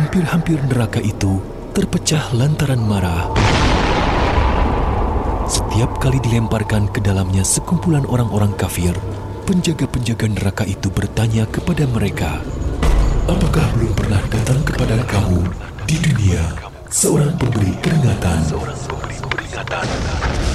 Hampir-hampir neraka itu terpecah lantaran marah. Setiap kali dilemparkan ke dalamnya sekumpulan orang-orang kafir, penjaga-penjaga neraka itu bertanya kepada mereka, "Apakah belum pernah datang kepada kamu di dunia seorang pemberi peringatan?"